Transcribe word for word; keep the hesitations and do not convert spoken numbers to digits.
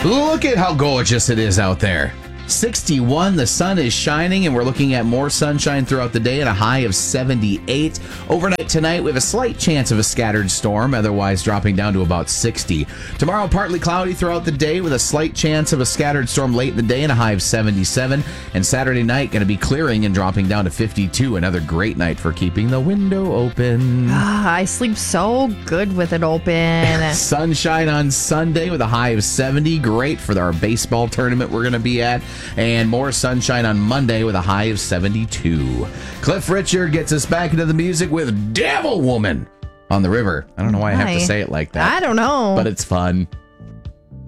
Look at how gorgeous it is out there. sixty-one, the sun is shining, and we're looking at more sunshine throughout the day and a high of seventy-eight. Overnight tonight, we have a slight chance of a scattered storm, otherwise dropping down to about sixty. Tomorrow, partly cloudy throughout the day with a slight chance of a scattered storm late in the day and a high of seventy-seven. And Saturday night, going to be clearing and dropping down to fifty-two. Another great night for keeping the window open. Ah, I sleep so good with it open. Sunshine on Sunday with a high of seventy. Great for our baseball tournament we're going to be at. And more sunshine on Monday with a high of seventy-two. Cliff Richard gets us back into the music with Devil Woman on the River. I don't know why I have to Why? say it like that. I don't know. But it's fun.